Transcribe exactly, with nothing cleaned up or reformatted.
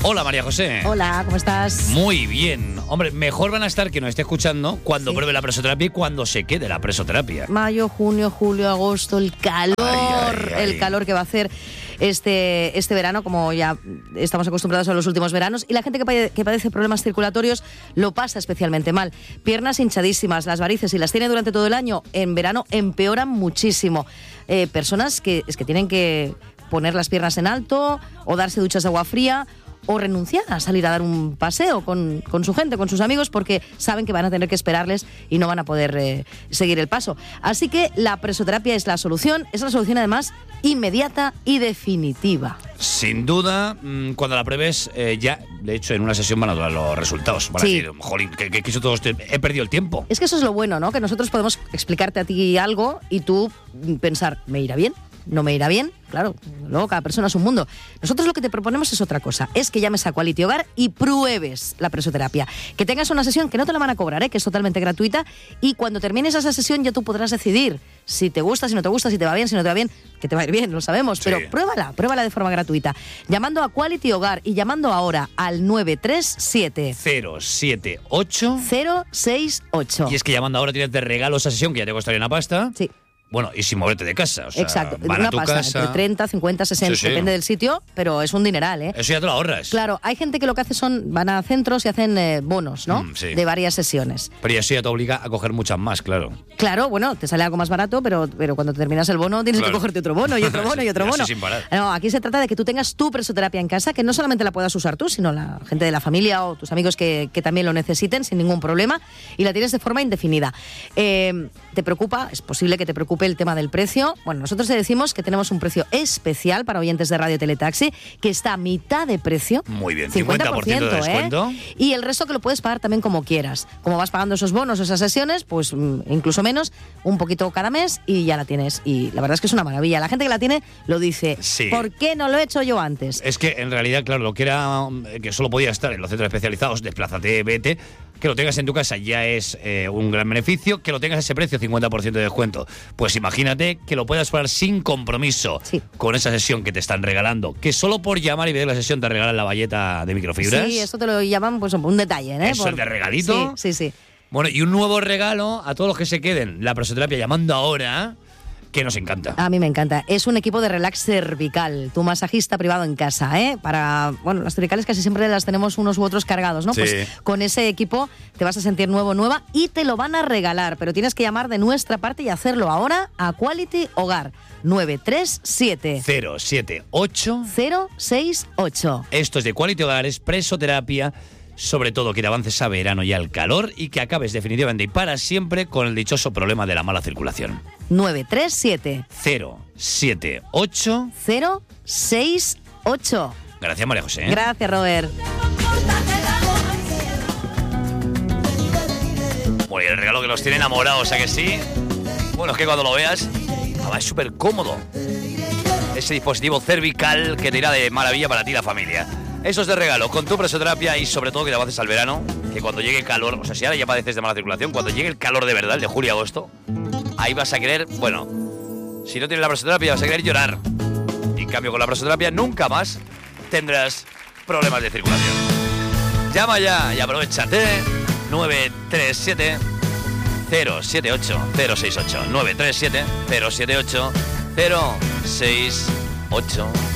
Hola, María José. Hola, ¿cómo estás? Muy bien. Hombre, mejor van a estar que nos esté escuchando cuando Sí. pruebe la presoterapia y cuando se quede la presoterapia. Mayo, junio, julio, agosto, el calor, Ay, ay, ay. el calor que va a hacer este, este verano, como ya estamos acostumbrados a los últimos veranos, y la gente que, pade- que padece problemas circulatorios lo pasa especialmente mal. Piernas hinchadísimas, las varices, si las tiene durante todo el año, en verano empeoran muchísimo. Eh, personas que, es que tienen que poner las piernas en alto o darse duchas de agua fría, o renunciar a salir a dar un paseo con, con su gente, con sus amigos, porque saben que van a tener que esperarles y no van a poder eh, seguir el paso. Así que la presoterapia es la solución, es la solución además inmediata y definitiva. Sin duda, mmm, cuando la pruebes, eh, ya, de hecho, en una sesión van a dar los resultados. Van Sí. a decir, jolín, que, que, que eso todo este- he perdido el tiempo. Es que eso es lo bueno, ¿no? Que nosotros podemos explicarte a ti algo y tú mm, pensar, ¿me irá bien? ¿No me irá bien? Claro, luego cada persona es un mundo. Nosotros lo que te proponemos es otra cosa, es que llames a Quality Hogar y pruebes la presoterapia. Que tengas una sesión que no te la van a cobrar, ¿eh? Que es totalmente gratuita, y cuando termines esa sesión ya tú podrás decidir si te gusta, si no te gusta, si te va bien, si no te va bien, que te va a ir bien, lo sabemos, Sí. pero pruébala, pruébala de forma gratuita. Llamando a Quality Hogar y llamando ahora al nueve tres siete cero siete ocho. cero seis ocho. Y es que llamando ahora tienes de regalo esa sesión que ya te costaría una pasta. Sí. Bueno, y sin moverte de casa. O sea, Exacto, van una a tu pasta, casa. entre treinta, cincuenta, sesenta, Sí, sí. depende del sitio, pero es un dineral, ¿eh? Eso ya te lo ahorras. Claro, hay gente que lo que hace son, van a centros y hacen eh, bonos, ¿no? Mm, sí. De varias sesiones. Pero eso ya te obliga a coger muchas más, claro. Claro, bueno, te sale algo más barato, pero, pero cuando terminas el bono tienes Claro. que cogerte otro bono y otro bono y otro Y así bono. sin parar. No, aquí se trata de que tú tengas tu presoterapia en casa, que no solamente la puedas usar tú, sino la gente de la familia o tus amigos que, que también lo necesiten sin ningún problema, y la tienes de forma indefinida. Eh, ¿Te preocupa? Es posible que te preocupe el tema del precio. Bueno, nosotros te decimos que tenemos un precio especial para oyentes de Radio Teletaxi, que está a mitad de precio. Muy bien, cincuenta por ciento de descuento. ¿eh? Y el resto que lo puedes pagar también como quieras. Como vas pagando esos bonos o esas sesiones, pues mm, incluso menos, un poquito cada mes y ya la tienes. Y la verdad es que es una maravilla. La gente que la tiene lo dice, Sí. ¿por qué no lo he hecho yo antes? Es que en realidad, claro, lo que era eh, que solo podía estar en los centros especializados, desplázate, vete, que lo tengas en tu casa ya es eh, un gran beneficio, que lo tengas a ese precio, cincuenta por ciento de descuento. Pues imagínate que lo puedas pagar sin compromiso, Sí. con esa sesión que te están regalando, que solo por llamar y ver la sesión te regalan la valleta de microfibras. Sí, esto te lo llaman pues un detalle, ¿eh? Eso es de regalito. Sí, sí, sí. Bueno, y un nuevo regalo a todos los que se queden la presoterapia llamando ahora, que nos encanta. A mí me encanta. Es un equipo de relax cervical, tu masajista privado en casa, ¿eh? Para, bueno, las cervicales casi siempre las tenemos unos u otros cargados, ¿no? Sí. Pues con ese equipo te vas a sentir nuevo, nueva, y te lo van a regalar, pero tienes que llamar de nuestra parte y hacerlo ahora a Quality Hogar, nueve tres siete cero siete ocho. cero seis ocho. Esto es de Quality Hogar, es presoterapia, sobre todo que te avances a verano y al calor y que acabes definitivamente y para siempre con el dichoso problema de la mala circulación. nueve tres siete cero siete ocho. cero seis ocho. Gracias, María José. ¿eh? Gracias, Robert. Bueno, y el regalo que los tiene enamorados, ¿a que sí? Bueno, es que cuando lo veas, además es súper cómodo. Ese dispositivo cervical que te irá de maravilla para ti y la familia. Eso es de regalo, con tu presoterapia y sobre todo que te avances al verano, que cuando llegue el calor, o sea, si ahora ya padeces de mala circulación, cuando llegue el calor de verdad, el de julio y agosto, ahí vas a querer, bueno, si no tienes la presoterapia vas a querer llorar. Y en cambio con la presoterapia nunca más tendrás problemas de circulación. Llama ya y aprovechate. nueve tres siete cero siete ocho cero seis ocho nueve tres siete cero siete ocho cero seis ocho.